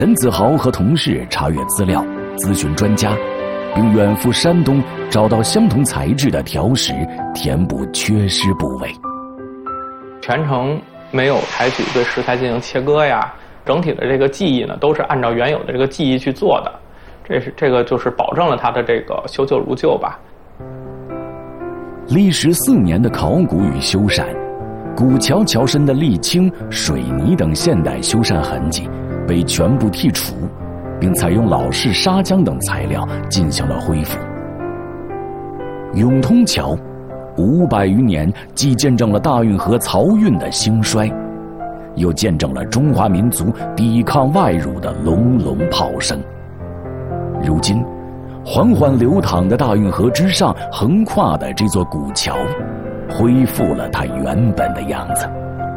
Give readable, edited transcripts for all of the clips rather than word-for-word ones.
陈子豪和同事查阅资料，咨询专家，并远赴山东找到相同材质的条石，填补缺失部位。 全程没有采取对石材进行切割呀，整体的这个技艺呢，都是按照原有的这个技艺去做的。这个就是保证了它的这个修旧如旧吧。 历时4年的考古与修缮，古桥桥身的沥青、水泥等现代修缮痕迹被全部剔除，并采用老式砂浆等材料进行了恢复。永通桥500余年，既见证了大运河漕运的兴衰，又见证了中华民族抵抗外辱的隆隆炮声。如今，缓缓流淌的大运河之上横跨的这座古桥，恢复了它原本的样子。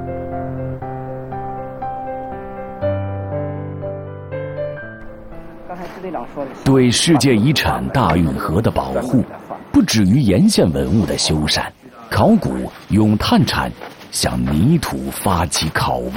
对世界遗产大运河的保护，不止于沿线文物的修缮，考古用探铲向泥土发起拷问。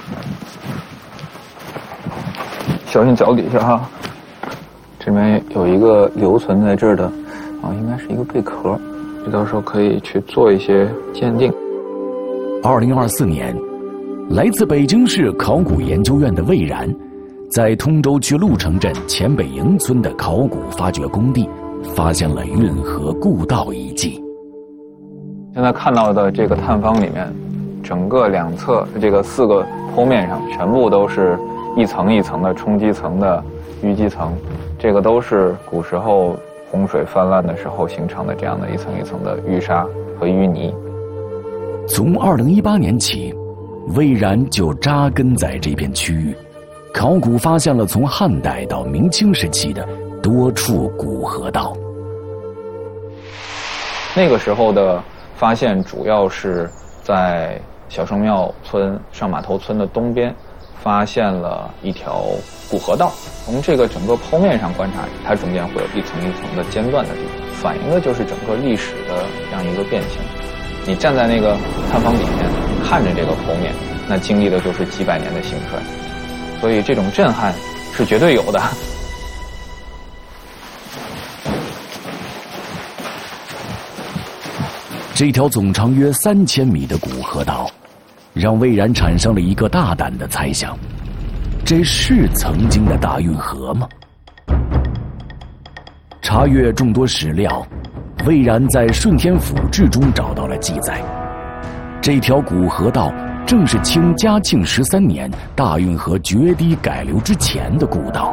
小心脚底下哈。这边有一个留存在这儿的，应该是一个贝壳，这到时候可以去做一些鉴定。 2024年，来自北京市考古研究院的魏然，在通州区鹿城镇前北营村的考古发掘工地，发现了运河故道遗迹。 现在看到的这个探方里面，整个两侧这个4个剖面上，全部都是一层一层的冲积层的淤积层。这个都是古时候洪水泛滥的时候形成的这样的一层一层的淤沙和淤泥。 从2018年起，魏然就扎根在这片区域，考古发现了从汉代到明清时期的多处古河道。 那个时候的发现主要是在小圣庙村上码头村的东边发现了一条古河道。从这个整个剖面上观察，它中间会有一层一层的间断的地方，反映的就是整个历史的这样一个变迁。你站在那个探方底面看着这个剖面，那经历的就是几百年的兴衰，所以这种震撼是绝对有的。 这条总长约3000米的古河道，让魏然产生了一个大胆的猜想：这是曾经的大运河吗？查阅众多史料，魏然在《顺天府志》中找到了记载，这条古河道正是清嘉庆13年大运河决堤改流之前的故道。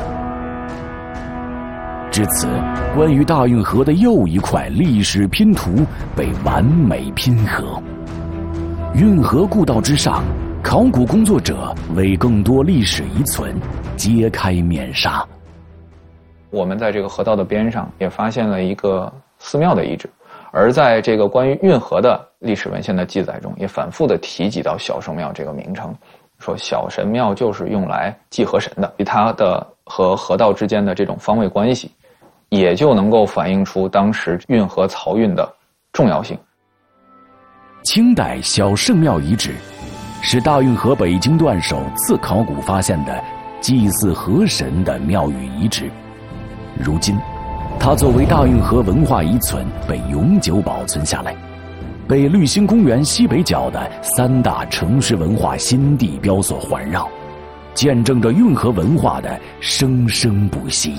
至此，关于大运河的又一块历史拼图被完美拼合。运河故道之上，考古工作者为更多历史遗存揭开面纱。 我们在这个河道的边上也发现了一个寺庙的遗址，而在这个关于运河的历史文献的记载中，也反复的提及到小圣庙这个名称，说小神庙就是用来祭河神的，它的和河道之间的这种方位关系，也就能够反映出当时运河漕运的重要性。 清代小圣庙遗址是大运河北京段首次考古发现的祭祀河神的庙宇遗址。如今，它作为大运河文化遗存被永久保存下来，被绿星公园西北角的3大城市文化新地标所环绕，见证着运河文化的生生不息。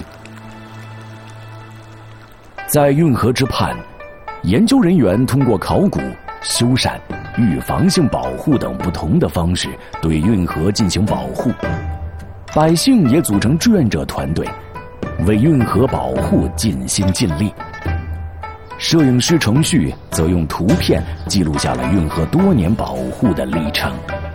在运河之畔，研究人员通过考古、修缮、预防性保护等不同的方式对运河进行保护，百姓也组成志愿者团队，为运河保护尽心尽力。摄影师程旭则用图片记录下了运河多年保护的历程。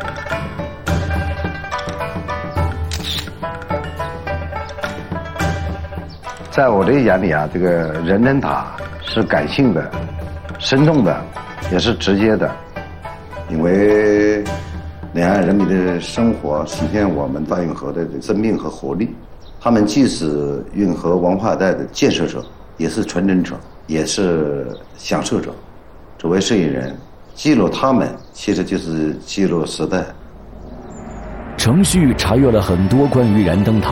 在我的眼里啊，这个人人塔是感性的、深重的，也是直接的，因为两岸人民的生活实现我们大运河的生命和活力。他们既是运河文化带的建设者，也是传承者，也是享受者。作为摄影人，记录他们其实就是记录时代。 程旭查阅了很多关于燃灯塔